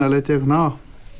le ná.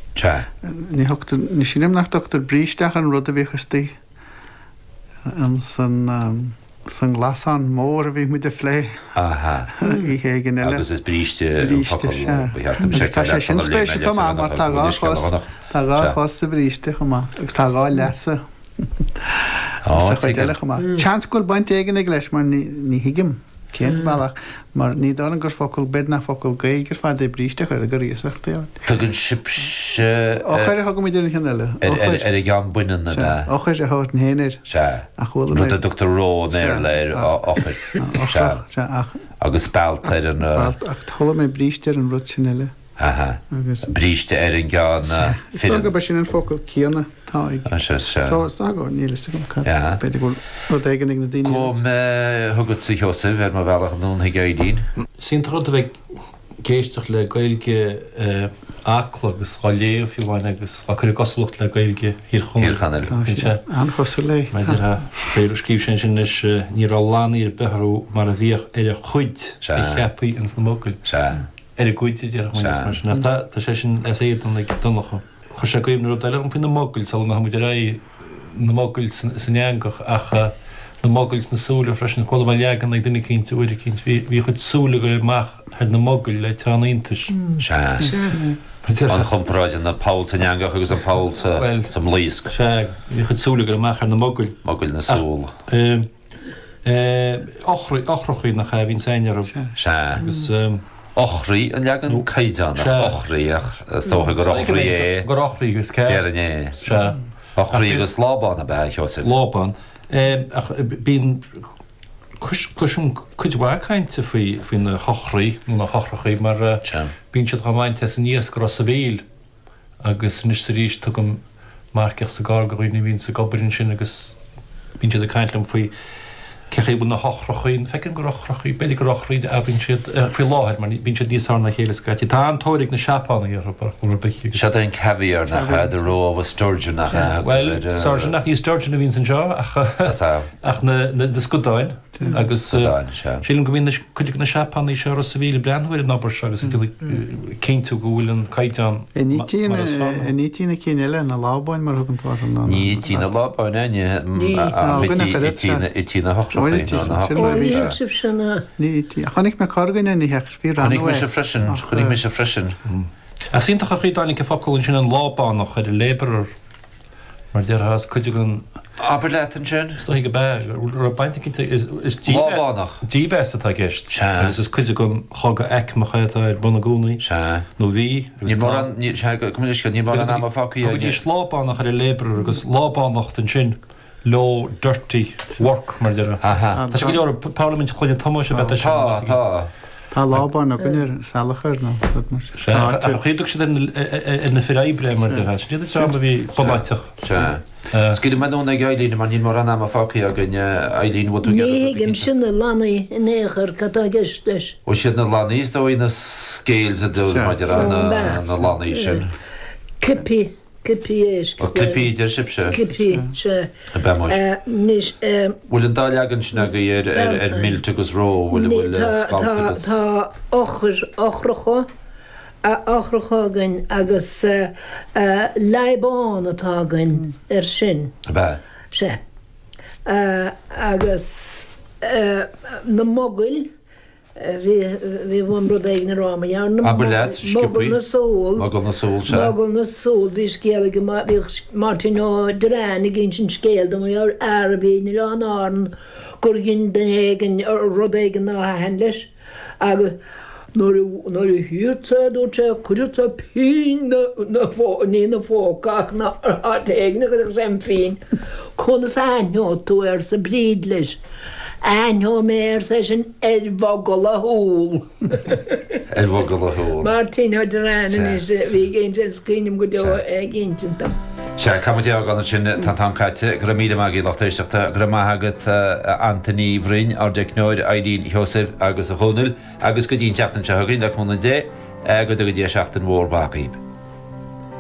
Ní sinnim nach Dr. Bríisteach an rud a bhíchastí an san glasán mór a bhí mu de flé í hé gan eile. Agus is bríiste sin spéisi go mar tá chos a bríiste chumá agus tá gá lesa chuile chumá. Seanscoil baint éigen ag leis mar ní hiigim cén bailach mar ní dána gur focail bed na focail gaig gur fád é bríiste chuir a gur íosachta. Tugann sibse chuir a go idir chin eile ar a gan buine na chuir a háirt an héanaar a chuil a Dr. Ró néir leir agus spáilteir an thola mé bríiste an rud sin eile. Bríiste ar an gan fi go sin an focail cíanna táig go níliste go beidir go éigen na daine. Kom thugad sa Joseph ar má bhealach nún hi gaidín. Sin rud a bheith géisteach le gailge acla agus cháléomh fiúháin agus a chuir goslucht le gailge híchanil. An chosú lé. Meidir ha féidir scríb sin is ní rá lánaí ar beharú mar a bhíoh ar a chuid i chepaí ins na mócail. Er a gúiti ar tá sé sin is éad an le donnacha. Chu sé goibh ru eile an fin na mócail sal na muidir ra na mócail san eangach ach na mócail na súla freisin chola bhil leagan ag duine cinnte uidir cinnt bhí chud súla go maach head na mócail le tráníntas. An chumpráid na Paul san eangach agus an Paul sa mlísc. Bhí chud súla go maach ar na mócail. Mócail na súla. Ochrachuí nach cha bhín sainear agus Ochraí an leagan caiideán ochraíach tócha gur ochraí é gur ochraí gus cearné ochraí agus lábán a bheith Joseph. Lábán bín chuisiún chuidhhaáinte faoi na chochraí nó na chochrachaí mar bín siad chamáinte san níos go sa bhéil agus níos sa ríis tu go marceach sa gágaí na bhín sa gobarinn sin agus bín siad a caiintlam faoi cechéú na chochrachaín fecinn go ochrachaí beidir go ochraí a bín siad fao láthir mar bín siad níos na chéile gaiti. Tá an tóirigh na seapána ar beici. Se an caviar nach de ró a sturgeon nach. Well, sturgeon nach ní sturgeon a bhín san seo ach na scudáin agus sílim go bhín chuidir na seapána seo a sa bhíle breanhfuir nabar agus cinnú go bhfuil an caiiteán. Ní tína cíine eile na lábáin mar thugann tá ná. Ní tína lábáin aine i tína hochrachaí. Chanig me cargaine ní hecht fí Chanig me se freisin. A síntacha chuí dánig go focailinn sin an lábánach chuir lébarar mar déir has chuidir an Aberleiten sin? Stoí go bag bainte cinnte is lábánach. Díbes atá gist. Agus is chuidir gon chaga eicmachaitá ar buna gúnaí nó bhí. Ní mar ní mar an am facaí. Is lábánach ar lébarar agus lábánach den sin low dirty work mar dera. Tá sé go leor Parliament chuine Thomas a beta Tá lábáin a gunir salachar ná. Chéadach sé in na firáibre mar dera. Níidir sam bhí bonláiteach. Sciad me nóna gailín mar ní mar an am facaí a gunne ailín bhú Nígim sinna lanaí in éair catá gistis. ó siad na lanaís dó na scéils a dú mar na lanaí sin. Clipi éis. Clipi idir sibse? Clipi se. Bhfuil an dáleagan sin aga ar mílte agus ró bhfuil scaltas. Tá ochracha ochrachagan agus leibán atágan ar sin. Se. Agus na mogul vi bhfuin rud éag na ráma mogul na sól bhí scéala go Martin ó Duran i ginn sin scéal do ar Arabí ní lá an áran gur ginn den éigen rud éigen ná hen leis agus nóir i hiúta dúte chuidirta pín ní na fócach na éagna go sem féin chun aithneó tú ar sa bríd leis. Anho mér sé sin bhogol a húl. Bhogol a húl. Martin ó Duran is bhí géint scínim go deo géintinta. Se Camadéag an sin tantácaite gur míle magí lechtéisteachta gur maithagad Anthony Bhrín ar de nóir Aidín Joseph agus a chónil agus go dtín teachtain se thugann le chuna dé go dtí seachtain mhór bápaíb.